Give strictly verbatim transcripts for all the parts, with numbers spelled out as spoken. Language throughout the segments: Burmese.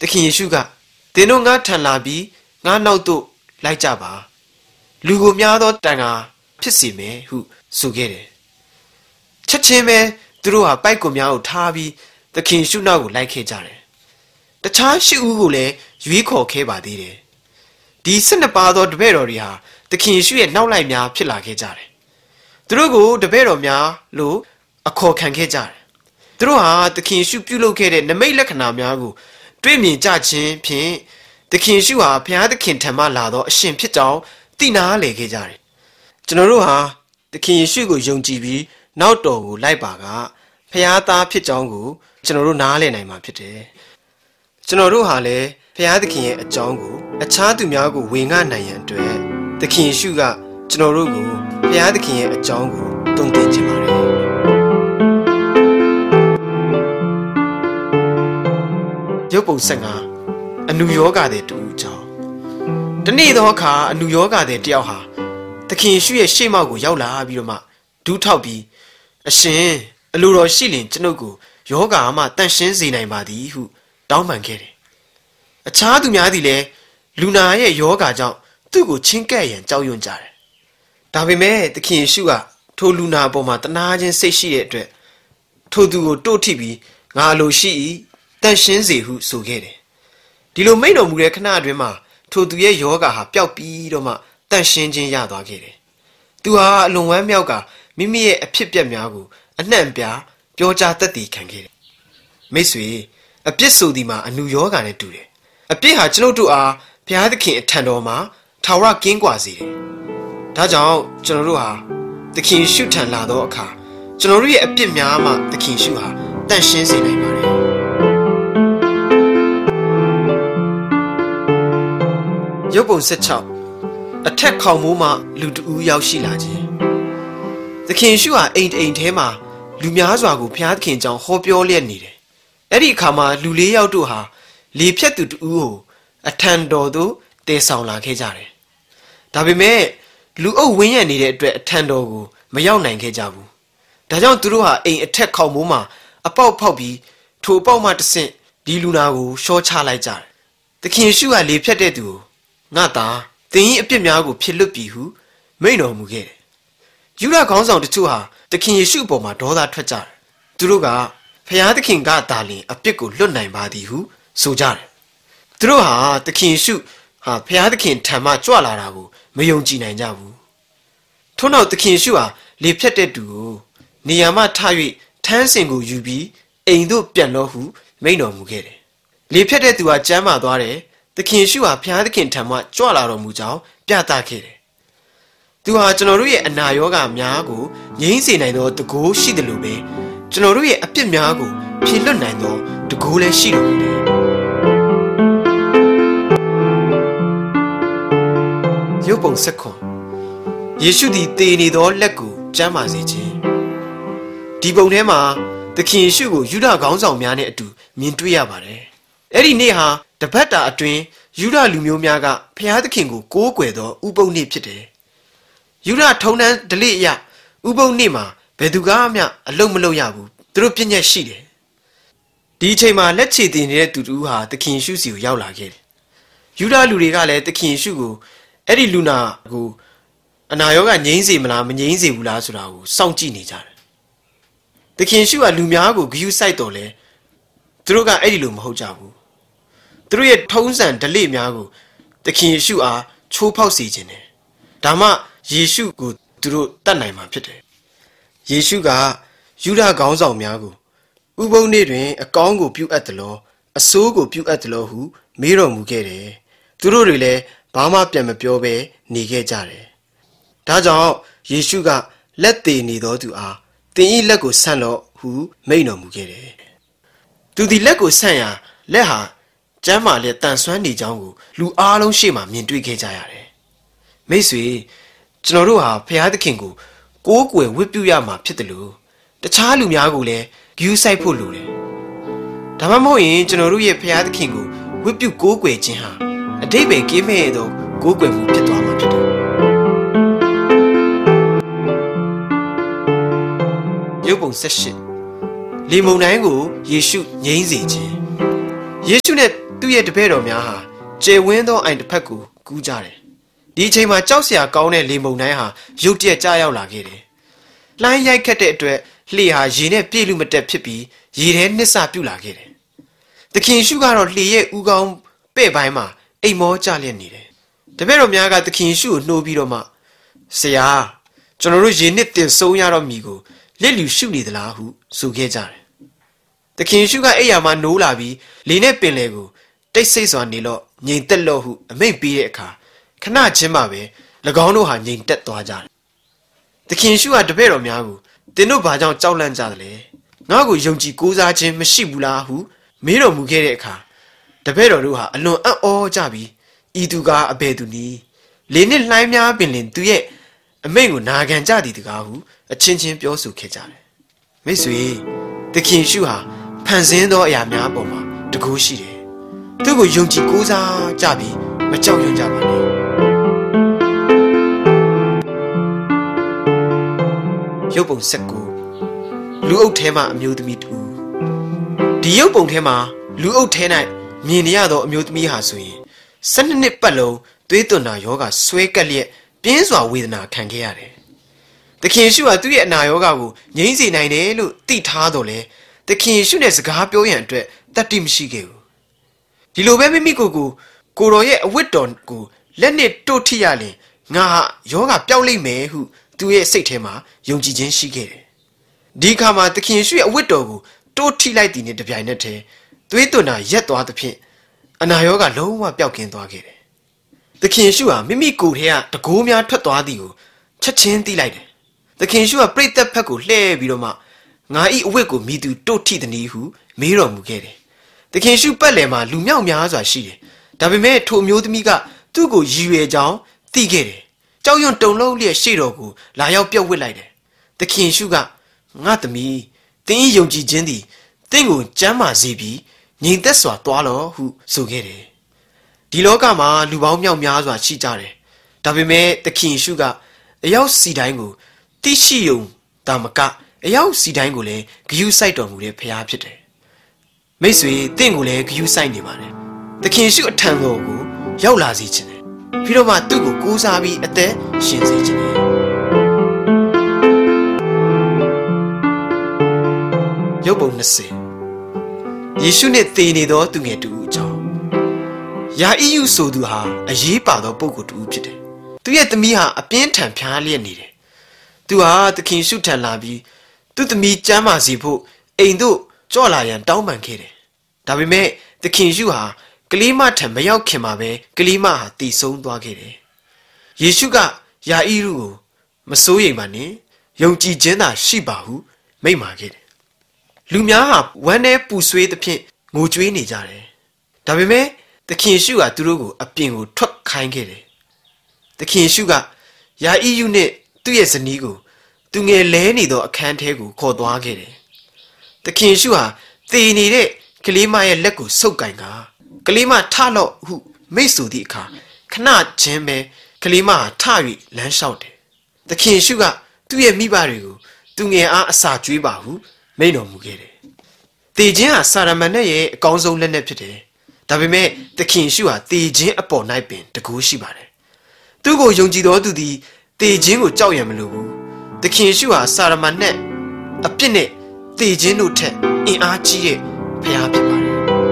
သခင်ယေရှုကသင်တို့ငါထံလာပြီးငါနောက်သို့လိုက်ကြပါလူကိုများသောတန်ခါဖြစ်စေမယ်ဟုဆိုခဲ့တယ်ချက်ချင်းပဲသူတို့ဟာပိုက်ကွန်များကိုထားပြီးသခင်ယေရှုနောက်ကိုလိုက်ခဲ့ကြတယ်တခြားရှစ်ဦးကိုလည်းရွေးခေါ်ခဲ့ပါသေးတယ်ဒီဆယ်နှစ်ပါးသောတပည့်တော်တွေဟာသခင်ယေရှုရဲ့နောက်လိုက်များဖြစ်လာခဲ့ကြတယ်သူတို့ကိုတပည့်တော်များလို့အခေါ်ခံခဲ့ကြတယ်သူတို့ဟာသခင်ယေရှုပြုလုပ်ခဲ့တဲ့နမိတ်လက္ခဏာများကိုတွေ့မြင်ကြခြင်းဖြင့်သခင်ယေရှုဟာဘုရားသခင်ထံမှလာသောအရှင်ဖြစ်ကြောင်းသိနာလေခဲ့ကြတယ်ကျွန်တော်တို့ဟာသခင်ယေရှုကိုယုံကြည်ပြီးနောက်တော်ကိုလိုက်ပါကဘုရားသားဖြစ်ကြောင်းကိုကျွန်တော်တို့နားလည်နိုင်မှာဖြစ်တယ်ကျွန်တော်တို့ဟာလည်းဘုရားသခင်ရဲ့အကြောင်းကိုအခြားသူများကိုဝင်ငှနိုင်ရန်အတွက်သခင်ယေရှုကကျွန်တော်တို့ကိုဘုရားသခင်ရဲ့အကြောင်းကိုတုံ့ပြန်ခြင်းပါတယ်ရုပ်ပုံဆက်ငါအနုယောဂတဲ့တူအကြောင်းတနေ့သောအခါအနုယောဂတဲ့တယောက်ဟာသခင်ယေရှုရဲ့ရှေ့မှောက်ကိုရောက်လာပြီးတော့မှဒူးထောက်ပြီးအရှင်အလိုတော်ရှိလင်ကျွန်ုပ်ကိုယောဂါမှတန့်ရှင်းစေနိုင်ပါသည်ဟုတောင်းပန်ခဲ့တယ်အခြားသူများသည်လည်းလူနာရဲ့ယောဂါကြောင့်သူ့ကိုချင်းကပ်ရန်ကြောက်ရွံ့ကြတယ်ဒါပေမဲ့သခင်ယေရှုကထိုလူနာပေါ်မှာတနာခြင်းစိတ်ရှိတဲ့အတွက်ထိုသူကိုတို့ထိပြီးငါလိုရှိ၏တန့်ရှင်းစေဟုဆိုခဲ့တယ်ဒီလိုမိန့်တော်မူတဲ့ခဏအတွင်းမှာထိုသူရဲ့ယောဂါဟာပျောက်ပြီးတော့မှတန့်ရှင်းခြင်းရသွားခဲ့တယ်သူဟာအလွန်ဝမ်းမြောက်ကမိမိရဲ့အဖြစ်အပျက်များကိုအနှံ့ပြပြောကြားတတ်သိခံခဲ့တယ်မိတ်ဆွေအပြစ်ဆိုသည်မှာအနုယောဂါနဲ့တူတယ်အပြစ်ဟာကျွန်ုပ်တို့အားဘုရားသခင်အထံတော်မှာထာဝရကင်းကွာစေတယ်ဒါကြောင့်ကျွန်တော်တို့ဟာသခင်ရှုထံလာသောအခါကျွန်တော်တို့ရဲ့အပြစ်များမှသခင်ရှုဟာတန့်ရှင်းစေနိုင်ပါတယ်ရုပ်ပုံဆက်၆အထက်ခေါင်မိုးမှလူတဦးရောက်ရှိလာခြင်းသခင်ရှုဟာအိမ်အိမ်ထဲမှာလူများစွာကိုဘုရားသခင်ကြောင့်ဟောပြောလျက်နေတယ်အဲ့ဒီအခါမှာလူလေးယောက်တို့ဟာလေဖြတ်သူတဦးကိုအထံတော်သို့တည်ဆောင်လာခဲ့ကြတယ်ဒါပေမဲ့လူအုပ်ဝင်းရံနေတဲ့အတွက်အထံတော်ကိုမရောက်နိုင်ခဲ့ကြဘူးဒါကြောင့်သူတို့ဟာအိမ်အထက်ခေါင်မိုးမှာအပေါက်ဖောက်ပြီးထိုအပေါက်မှတဆင့်ဒီလူနာကိုရှော့ချလိုက်ကြတယ်သခင်ယေရှုကလေဖြတ်တဲ့သူကိုငါသားသင်၏အပြစ်များကိုဖြစ်လွတ်ပြီဟုမိန့်တော်မူခဲ့တယ်ယူဒခေါင်းဆောင်တချို့ဟာသခင်ယေရှုအပေါ်မှာဒေါသထွက်ကြတယ်သူတို့ကဖျားသခင်ကသာလျှင်အပြစ်ကိုလွတ်နိုင်ပါသည်ဟုဆိုကြတယ်သူတို့ဟာသခင်ယေရှုဟာဖျားသခင်ထံမှကြွလာတာကိုမယုံကြည်နိုင်ကြဘူးထို့နောက်သခင်ယေရှုဟာလေဖြတ်တဲ့သူကိုနေရာမှထား၍ထမ်းစင်ကိုယူပြီးအိမ်သို့ပြန်လို့ဟုမိန့်တော်မူခဲ့တယ်လေဖြတ်တဲ့သူဟာကျမ်းမာသွားတယ်သခင်ယေရှုဟာဘုရားသခင်ထံမှကြွလာတော်မူကြောင်းပြသခဲ့တယ်။သူဟာကျွန်တော်တို့ရဲ့အနာရောဂါများကိုငြိမ်းစေနိုင်သောတကိုးရှိတယ်လို့ပဲကျွန်တော်တို့ရဲ့အပြစ်များကိုဖြေလွတ်နိုင်သောတကိုးလည်းရှိတော်မူတယ်။ရုပ်ပုံဆက်ခွန်ယေရှုသည်တည်နေသောလက်ကိုကျမ်းမာစေခြင်းဒီပုံထဲမှာသခင်ယေရှုကိုယူဒခေါင်းဆောင်များနဲ့အတူမြင်တွေ့ရပါတယ်။အဲ့ဒီနေ့ဟာတပတ်တာအတွင်းယူဒလူမျိုးများကဘုရားသခင်ကိုကိုးကွယ်သောဥပုသ်နေ့ဖြစ်တယ်။ယူဒထုံတန်းဓလေ့အရဥပုသ်နေ့မှာဘယ်သူကမှအလုပ်မလုပ်ရဘူး။သူတို့ပြည့်ညက်ရှိတယ်။ဒီအချိန်မှာလက်ချေတင်နေတဲ့သူတူဟာသခင်ယေရှုစီကိုရောက်လာခဲ့တယ်။ယူဒလူတွေကလည်းသခင်ယေရှုကိုအဲ့ဒီလူနာကိုအနာရောဂါငြိမ်းစေမလားမငြိမ်းစေဘူးလားဆိုတာကိုစောင့်ကြည့်နေကြတယ်။သခင်ယေရှုကလူများကိုဂရုစိုက်တော်လဲသူတို့ကအဲ့ဒီလိုမဟုတ်ကြဘူး။သူတို့ရဲ့ထုံးစံဓလေ့များကိုသခင်ယေရှုအားချိုးဖောက်စေခြင်းတယ်။ဒါမှယေရှုကိုသူတို့တတ်နိုင်မှာဖြစ်တယ်။ယေရှုကယူဒခေါင်းဆောင်များကိုဥပုသ်နေ့တွင်အကောင်းကိုပြုအပ်သလိုအဆိုးကိုပြုအပ်သလိုဟုမေးတော်မူခဲ့တယ်။သူတို့တွေလည်းဘာမှပြန်မပြောဘဲနေခဲ့ကြတယ်။ဒါကြောင့်ယေရှုကလက်သေးနေသောသူအားသင်၏လက်ကိုဆန့်လော့ဟုမိန့်တော်မူခဲ့တယ်။သူဒီလက်ကိုဆန့်ရာလက်ဟာကျမ်းမာလက်တန်ဆွမ်းနေကြောင်းကိုလူအားလုံးရှေ့မှာမြင်တွေ့ခဲ့ကြရတယ်။မိတ်ဆွေကျွန်တော်တို့ဟာဘုရားသခင်ကိုကိုးကွယ်ဝတ်ပြုရမှာဖြစ်တယ်လို့တခြားလူများကိုလည်းဂရုစိုက်ဖို့လိုတယ်။ဒါမှမဟုတ်ရင်ကျွန်တော်တို့ရဲ့ဘုရားသခင်ကိုဝတ်ပြုကိုးကွယ်ခြင်းဟာအတိတ်ပဲကင်းမဲ့သောကိုးကွယ်မှုဖြစ်သွားမှာဖြစ်တယ်။ရုပ်ပုံဆက်ရှစ်လေမုန်တိုင်းကိုယေရှုငြိမ်းစေခြင်းယေရှုနဲ့သူ့ရဲ့တပည့်တော်များဟာကျေဝင်းသောအိုင်တစ်ဖက်ကိုကူးကြတယ်ဒီအချိန်မှာကြောက်စရာကောင်းတဲ့လေမုန်တိုင်းဟာရုတ်တရက်ကြားရောက်လာခဲ့တယ်လှိုင်းရိုက်ခတ်တဲ့အတွက်လှေဟာရေနဲ့ပြည့်လူမတက်ဖြစ်ပြီးရေထဲနစ်စပြုတ်လာခဲ့တယ်သခင်ယေရှုကတော့လှေရဲ့ဥကောင်းပဲ့ပိုင်းမှာအိမ်မောကျလျက်နေတယ်တပည့်တော်များကသခင်ယေရှုကိုနှိုးပြီးတော့မှဆရာကျွန်တော်တို့ရေနစ်တင်ဆုံးရတော့မီကိုလက်လူရှုနေသလားဟုဆိုခဲ့ကြတယ်သခင်ယေရှုကအိယာမှာနိုးလာပြီးလေနဲ့ပင်လေကိုတိတ်ဆိတ်စွာနေလို့ငြိမ်သက်လို့ဟုအမိန့်ပေးတဲ့အခါခဏချင်းမှပဲ၎င်းတို့ဟာငြိမ်သက်သွားကြတယ်သခင်ယေရှုကတပည့်တော်များကိုသင်တို့ဘာကြောင့်ကြောက်လန့်ကြသလဲငါ့ကိုယုံကြည်ကိုးစားခြင်းမရှိဘူးလားဟုမေးတော်မူခဲ့တဲ့အခါတပည့်တော်တို့ဟာအလွန်အံ့ဩကြပြီးဤသူကအဘယ်သူနည်းလေနှင့်လှိုင်းများပင်လင်သူရဲ့အမိန့်ကိုနာခံကြသည်တကားဟုအချင်းချင်းပြောဆိုခဲ့ကြတယ်မိတ်ဆွေသခင်ယေရှုဟာဖန်ဆင်းသောအရာများပေါ်မှာတကူရှိတယ်သူ့ကိုယုံကြည်ကိုးစားကြပြီးမကြောက်ရွံ့ကြပါနဲ့ရုပ်ပုံဆက်ကိုလူအုပ်ထဲမှာအမျိုးသမီးတူဒီရုပ်ပုံထဲမှာလူအုပ်ထဲ၌မြင်နေရသောအမျိုးသမီးဟာဆိုရင်၁၂နှစ်ပတ်လုံးသွေးသွန်နာယောဂဆွဲကပ်လျက်ပြင်းစွာဝေဒနာခံခဲ့ရတယ်သခင်ယေရှုဟာသူ့ရဲ့အနာယောဂကိုငြိမ်းစေနိုင်တယ်လို့သိထားတော်လဲသခင်ယေရှုနဲ့စကားပြောရန်အတွက်တတ်တိမရှိခဲ့ဘူးဒီလိုပဲမိမိကိုယ်ကိုကိုတော်ရဲ့အဝတ်တော်ကိုလက်နဲ့တို့ထိရရင်ငါဟာယောဂပျောက်လိမ့်မယ်ဟုသူ့ရဲ့စိတ်ထဲမှာယုံကြည်ခြင်းရှိခဲ့တယ်ဒီအခါမှာသခင်ယေရှုရဲ့အဝတ်တော်ကိုတိုးထိလိုက်သည်နဲ့တပြိုင်နက်တည်းသွေးသွန်နာရက်သွားသဖြင့်အနာယောဂလုံးဝပျောက်ကင်းသွားခဲ့တယ်သခင်ယေရှုဟာမိမိကိုယ်ထဲကတကိုးများထွက်သွားသည်ကိုချက်ချင်းသိလိုက်တယ်သခင်ယေရှုကပြိတ္တဖက်ကိုလှည့်ပြီးတော့မှငါဤအဝတ်ကိုမိသူတိုးထိသည်နည်းဟုမေးတော်မူခဲ့တယ်သခင်ယေရှုပတ်လည်မှာလူမြောက်များစွာရှိတယ်ဒါပေမဲ့ထိုအမျိုးသမီးကသူ့ကိုရည်ရွယ်ကြောင်းသိခဲ့တယ်ကြောက်ရွံ့တုန်လှုပ်လျက်ရှေ့တော်ကိုလာရောက်ပြတ်ဝစ်လိုက်တယ်သခင်ယေရှုကငါသမီးသင်၏ယုံကြည်ခြင်းသည်သင်ကိုကျမ်းမာစေပြီးငြိမ်သက်စွာသွားလော့ဟုဆိုခဲ့တယ်ဒီလောကမှာလူပေါင်းမြောက်များစွာရှိကြတယ်ဒါပေမဲ့သခင်ယေရှုကအယောက်စီတိုင်းကိုသိရှိယုံတာမကအယောက်စီတိုင်းကိုလည်းဂရုစိုက်တော်မူတဲ့ဖခင်ဖြစ်တယ်မိတ်ဆွေသင်ကိုလည်းဂရုစိုက်နေပါတယ်သခင်ယေရှုအထံတော်ကိုရောက်လာစေခြင်းတယ်ပြီးတော့မှသူ့ကိုကိုးစားပြီးအသက်ရှင်စေခြင်းတယ်ရုပ်ပုံ၂၀ယေရှုနဲ့သေနေသောသူငယ်တူအကြောင်းယာဣယုဆိုသူဟာအရေးပါသောပုဂ္ဂိုလ်တူဖြစ်တယ်သူရဲ့သမီးဟာအပြင်းထန်ဖျားလျက်နေတယ်သူဟာသခင်ယေရှုထံလာပြီးသူ့သမီးကျမ်းမာစေဖို့အိမ်သို့ကြော့လာရန်တောင်းပန်ခဲ့တယ်ဒါပေမဲ့သခင်ယေရှုဟာကလေးမထံမရောက်ခင်မှာပဲကလေးမဟာတည်ဆုံးသွားခဲ့တယ်ယေရှုကယာဣရုကိုမစိုးရိမ်ပါနဲ့ယုံကြည်ခြင်းသာရှိပါဟုမိန့်မာခဲ့တယ်လူများဟာဝမ်းနဲ့ပူဆွေးသဖြင့်ငိုကြွေးနေကြတယ်ဒါပေမဲ့သခင်ယေရှုကသူတို့ကိုအပြင်ကိုထွက်ခိုင်းခဲ့တယ်သခင်ယေရှုကယာဣရုနဲ့သူ့ရဲ့ဇနီးကိုသူငယ်လဲနေသောအခန်းထဲကိုခေါ်သွားခဲ့တယ်သခင်ယေရှုဟာသေနေတဲ့ကလေးမရဲ့လက်ကိုဆုပ်ကင်ကကလေးမထလော့ဟုမိတ်ဆိုသည့်အခါခဏချင်းပဲကလေးမဟာထ၍လမ်းလျှောက်တယ်သခင်ယေရှုကသူ့ရဲ့မိဘတွေကိုသူငယ်အားအစာကျွေးပါဟုမိန့်တော်မူခဲ့တယ်သေခြင်းဟာစာရမဏေရဲ့အကောင်းဆုံးလက်နက်ဖြစ်တယ်ဒါပေမဲ့သခင်ယေရှုဟာသေခြင်းအပေါ်၌ပင်တကူရှိပါတယ်သူ့ကိုယုံကြည်တော်သူသည်သေခြင်းကိုကြောက်ရမလို့ဘူးသခင်ယေရှုဟာစာရမဏေအပြစ်နဲ့သေခြင်းတို့ထက်အင်အားကြီးတဲ့ဖခင်ဖြစ်ပါတယ်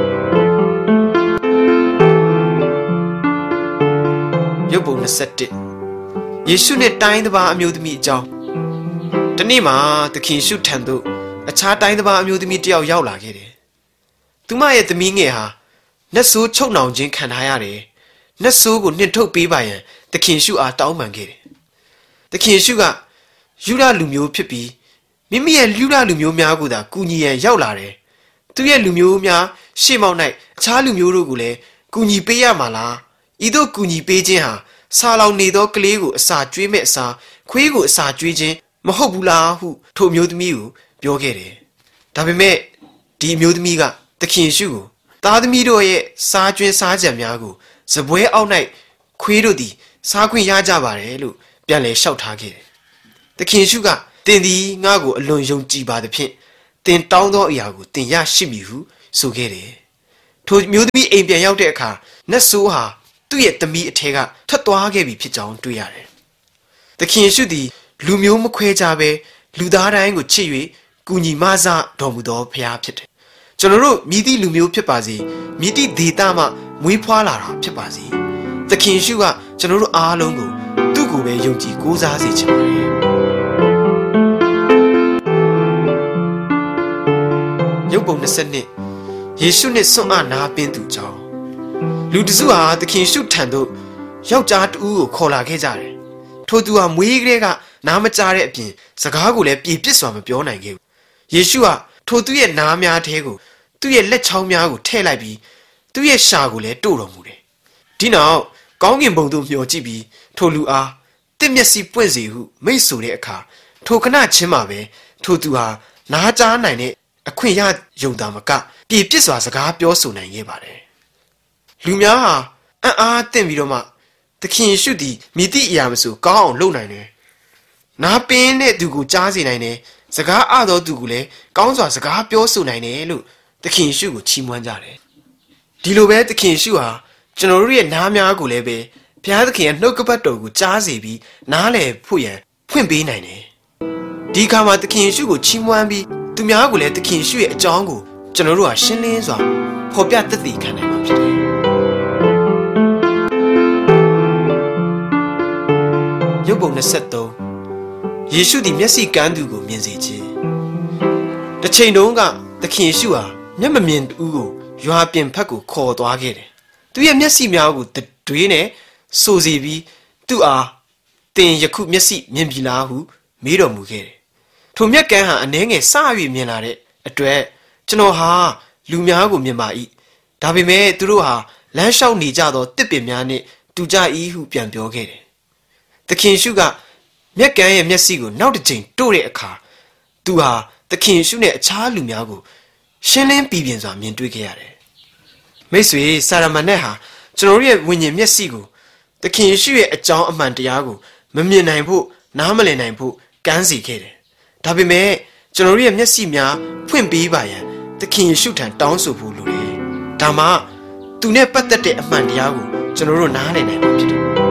ရုပ်ပုံ၂၁ယေရှုနဲ့တိုင်းတစ်ပါးအမျိုးသမီးအကြောင်းဒီနေ့မှာသခင်ယေရှုထံသို့အခြားတိုင်းတစ်ပါးအမျိုးသမီးတယောက်ရောက်လာခဲ့တယ်သူမရဲ့သမီးငယ်ဟာနတ်ဆိုးချုပ်နှောင်ခြင်းခံထားရတယ်နတ်ဆိုးကိုနှင်ထုတ်ပေးပါရန်သခင်ယေရှုအားတောင်းပန်ခဲ့တယ်သခင်ယေရှုကယူဒလူမျိုးဖြစ်ပြီးမိမိရဲ့ယူဒလူမျိုးများကိုသာကူညီရန်ရောက်လာတယ်သူရဲ့လူမျိုးများရှေ့မောက်၌အခြားလူမျိုးတို့ကိုလည်းကူညီပေးရမှာလားဤသို့ကူညီပေးခြင်းဟာဆာလောင်နေသောကလေးကိုအစာကျွေးမဲ့အစာခွေးကိုအစာကျွေးခြင်းမဟုတ်ဘူးလားဟုထိုမျိုးသမီးကိုပြောခဲ့တယ်ဒါပေမဲ့ဒီမျိုးသမီးကသခင်ယေရှုကိုသားသမီးတို့ရဲ့စားကျွင်းစားကြံများကိုစပွဲအောက်၌ခွေးတို့သည်စားခွင့်ရကြပါတယ်လို့ပြန်လည်လျှောက်ထားခဲ့တယ်သခင်ယေရှုကသင်သည်ငါ့ကိုအလွန်ယုံကြည်ပါသဖြင့်သင်တောင်းသောအရာကိုသင်ရရှိမည်ဟုဆိုခဲ့တယ်ထိုမျိုးသမီးအိမ်ပြန်ရောက်တဲ့အခါနတ်ဆိုးဟာသူ့ရဲ့သမီးအထက်ကထွက်သွားခဲ့ပြီဖြစ်ကြောင်းတွေ့ရတယ်။သခင်ယေရှုသည်လူမျိုးမခွဲခြားဘဲလူသားတိုင်းကိုချစ်၍ကူညီမဆတော်မူသောဖခင်ဖြစ်တယ်။ကျွန်တော်တို့မြည်သည့်လူမျိုးဖြစ်ပါစေမြည်သည့်ဒေသမမွေးဖွားလာတာဖြစ်ပါစေသခင်ယေရှုကကျွန်တော်တို့အားလုံးကိုသူ့ကိုယ်ပဲယုံကြည်ကိုးစားစေချင်ပါတယ်။ရုပ်ပုံနှစ်ဆက်နှစ်ယေရှုနှင့်ဆွမ်းအားနာပင်သူကြောင့်လူတစုဟာသခင်ယေရှုထံသို့ယောက်ျားတဦးကိုခေါ်လာခဲ့ကြတယ်။ထိုသူဟာမွေးကလေးကနားမကြားတဲ့အပြင်စကားကိုလည်းပြေပြစ်စွာမပြောနိုင်ခဲ့ဘူး။ယေရှုဟာထိုသူရဲ့နားများထဲကိုသူ့ရဲ့လက်ချောင်းများကိုထည့်လိုက်ပြီးသူ့ရဲ့ရှာကိုလည်းတို့တော်မူတယ်။ဒီနောက်ကောင်းကင်ဘုံသို့မျှော်ကြည့်ပြီးထိုလူအားတစ်မျက်စိပွင့်စေဟုမိတ်ဆိုတဲ့အခါထိုခဏချင်းမှာပဲထိုသူဟာနားကြားနိုင်တဲ့အခွင့်ရယုံတာမကပြေပြစ်စွာစကားပြောဆိုနိုင်ခဲ့ပါတယ်။လူများဟာအံ့အားသင့်ပြီးတော့မှသခင်ယေရှုသည်မြည်သည့်အရာမဆိုကောင်းအောင်လုပ်နိုင်တယ်။နားပင်းတဲ့သူကိုကြားစေနိုင်တယ်။စကားအသောသူကိုလည်းကောင်းစွာစကားပြောဆိုနိုင်တယ်လို့သခင်ယေရှုကိုချီးမွမ်းကြတယ်။ဒီလိုပဲသခင်ယေရှုဟာကျွန်တော်တို့ရဲ့နားများကိုလည်းပဲဘုရားသခင်ရဲ့နှုတ်ကပတ်တော်ကိုကြားစေပြီးနားလည်ဖို့ရန်ဖွင့်ပေးနိုင်တယ်။ဒီအခါမှာသခင်ယေရှုကိုချီးမွမ်းပြီးသူများကိုလည်းသခင်ယေရှုရဲ့အကြောင်းကိုကျွန်တော်တို့ဟာရှင်းလင်းစွာဖော်ပြသက်သေခံနိုင်မှာဖြစ်တယ်။ရုပ်ပုံနှစ်ဆက်သုံးယေရှုသည်မျက်စိကန်းသူကိုမြင်စေခြင်းတစ်ချိန်တုန်းကသခင်ယေရှုဟာမျက်မမြင်သူကိုရွာပြင်ဖက်ကိုခေါ်သွားခဲ့တယ်။သူရဲ့မျက်စိများကိုတွေးနဲ့စိုးစီပြီးသူ့အားတင်ယခုမျက်စိမြင်ပြီလားဟုမေးတော်မူခဲ့တယ်။ထိုမျက်ကန်းဟာအနှဲငယ်စ၍မြင်လာတဲ့အတွက်ကျွန်တော်ဟာလူများကိုမြင်ပါ၏။ဒါပေမဲ့သူတို့ဟာလမ်းလျှောက်နေကြသောတစ်ပင်များနှင့်တူကြ၏ဟုပြန်ပြောခဲ့တယ်။သခင်ယေရှုကမျက်ကန်းရဲ့မျက်စိကိုနောက်တစ်ချိန်တို့တဲ့အခါသူဟာသခင်ယေရှုနဲ့အခြားလူများကိုရှင်းလင်းပြီးပြင်စွာမြင်တွေ့ခဲ့ရတယ်။မိတ်ဆွေစာရမဏေဟာကျွန်တော်ရဲ့ဝိညာဉ်မျက်စိကိုသခင်ယေရှုရဲ့အကြောင်းအမှန်တရားကိုမမြင်နိုင်ဖို့နားမလည်နိုင်ဖို့ကမ်းစီခဲ့တယ်။ဒါပေမဲ့ကျွန်တော်ရဲ့မျက်စိများဖွင့်ပေးပါရန်သခင်ယေရှုထံတောင်းဆိုဖို့လိုတယ်။ဒါမှသူနဲ့ပတ်သက်တဲ့အမှန်တရားကိုကျွန်တော်တို့နားလည်နိုင်မှာဖြစ်တယ်။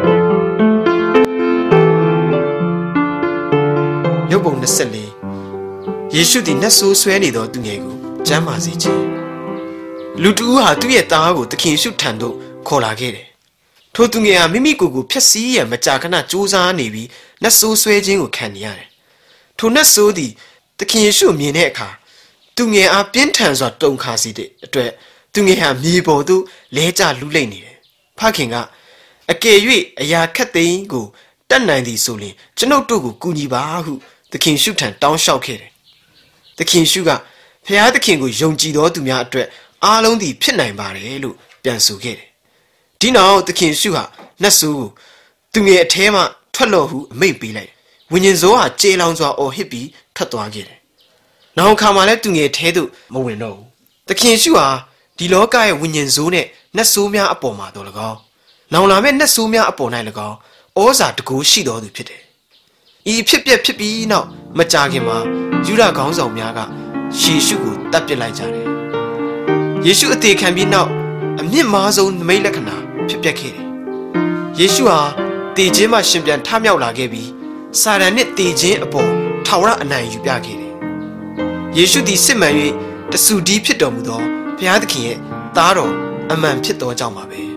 ရုပ်ပုံနှစ်ဆက်လေးယေရှုသည်နတ်ဆိုးဆွဲနေသောသူငယ်ကိုကျမ်းမာစေခြင်းလူတူဟာသူ့ရဲ့သားကိုသခင်ယေရှုထံသို့ခေါ်လာခဲ့တယ်။ထိုသူငယ်ဟာမိမိကိုယ်ကိုဖျက်ဆီးရန်မကြာခဏကြိုးစားနေပြီးနတ်ဆိုးဆွဲခြင်းကိုခံနေရတယ်။ထိုနတ်ဆိုးသည်သခင်ယေရှုမြင်တဲ့အခါသူငယ်အားပြင်းထန်စွာတုန်ခါစေတဲ့အတွက်သူငယ်ဟာမြေပေါ်သို့လဲကျလူးလိမ့်နေတယ်။ဖခင်ကအကယ်၍အရာခက်သိမ်းကိုတတ်နိုင်သည်ဆိုရင်ကျွန်ုပ်တို့ကိုကူညီပါဟုသခင်ယေရှုထံတောင်းလျှောက်ခဲ့တယ်။သခင်ယေရှုကဖခင်သခင်ကိုယုံကြည်သောသူများအတွက်အားလုံးသည်ဖြစ်နိုင်ပါတယ်လို့ပြန်ဆိုခဲ့တယ်။ဒီနောက်သခင်ယေရှုဟာနတ်ဆိုးကိုသူငယ်အထဲမှထွက်လော့ဟုအမိန့်ပေးလိုက်တယ်။ဝိညာဉ်ဆိုးဟာကြေလောင်စွာအော်ဟစ်ပြီးထွက်သွားခဲ့တယ်။နောက်ခါမှလည်းသူငယ်ထဲသို့မဝင်တော့ဘူး။သခင်ယေရှုဟာဒီလောကရဲ့ဝိညာဉ်ဆိုးနဲ့နတ်ဆိုးများအပေါ်မှာတော့၎င်းနောင်လာမယ့်နတ်ဆိုးများအပေါ်၌၎င်းဩဇာတကူရှိတော်သူဖြစ်တယ်။ဤဖြစ်ပျက်ဖြစ်ပြီးနောက်မကြာခင်မှာယူဒခေါင်းဆောင်များကယေရှုကိုတတ်ပစ်လိုက်ကြတယ်။ယေရှုအသေးခံပြီးနောက်အမြင့်မားဆုံးနမိတ်လက္ခဏာဖြစ်ပျက်ခဲ့တယ်။ယေရှုဟာတည်ခြင်းမှရှင်ပြန်ထမြောက်လာခဲ့ပြီးစာတန်နှင့်တည်ခြင်းအပေါ်ထာဝရအနိုင်ယူပြခဲ့တယ်။ယေရှုသည်စစ်မှန်၍တဆူဒီဖြစ်တော်မူသောဘုရားသခင်ရဲ့သားတော်အမှန်ဖြစ်သောကြောင့်ပါပဲ။